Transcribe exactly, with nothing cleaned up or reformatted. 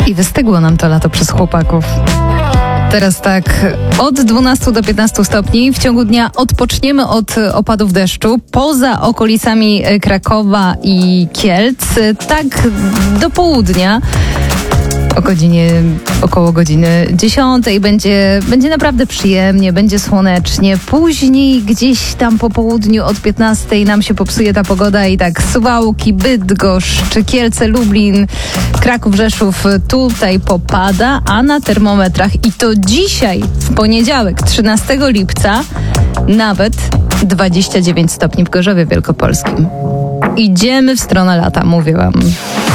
I wystygło nam to lato przez chłopaków. Teraz tak, od dwunastu do piętnastu stopni. W ciągu dnia odpoczniemy od opadów deszczu. Poza okolicami Krakowa i Kielc. Tak do południa. O godzinie, około godziny dziesiątej będzie, będzie naprawdę przyjemnie, będzie słonecznie. Później gdzieś tam po południu od piętnastej nam się popsuje ta pogoda i tak Suwałki, Bydgoszcz, Kielce, Lublin, Kraków, Rzeszów tutaj popada, a na termometrach i to dzisiaj w poniedziałek trzynastego lipca nawet dwadzieścia dziewięć stopni w Gorzowie Wielkopolskim. Idziemy w stronę lata, mówię wam.